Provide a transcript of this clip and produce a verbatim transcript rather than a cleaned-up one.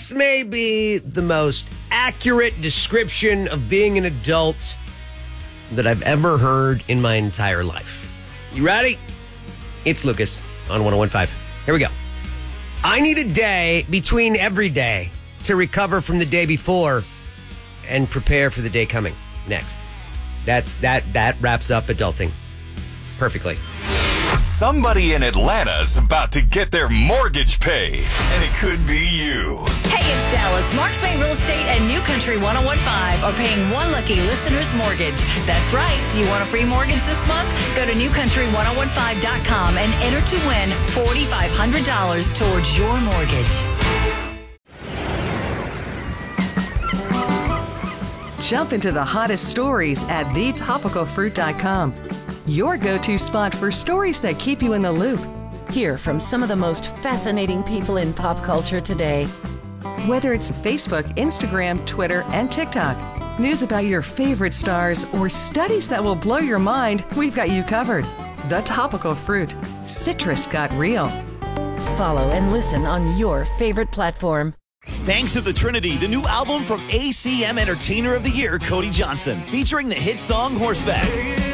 This may be the most accurate description of being an adult that I've ever heard in my entire life. You ready? It's Lucas on one oh one point five. Here we go. I need a day between every day to recover from the day before and prepare for the day coming next. That's that that wraps up adulting perfectly. Somebody in Atlanta's about to get their mortgage paid, and it could be you. Hey, it's Dallas. Marks Bay Real Estate and New Country one oh one point five are paying one lucky listener's mortgage. That's right. Do you want a free mortgage this month? Go to new country ten fifteen dot com and enter to win four thousand five hundred dollars towards your mortgage. Jump into the hottest stories at the topical fruit dot com. Your go-to spot for stories that keep you in the loop. Hear from some of the most fascinating people in pop culture today. Whether it's Facebook, Instagram, Twitter, and TikTok, news about your favorite stars, or studies that will blow your mind, we've got you covered. The Topical Fruit. Citrus got real. Follow and listen on your favorite platform. Banks of the Trinity, the new album from A C M Entertainer of the Year, Cody Johnson, featuring the hit song Horseback.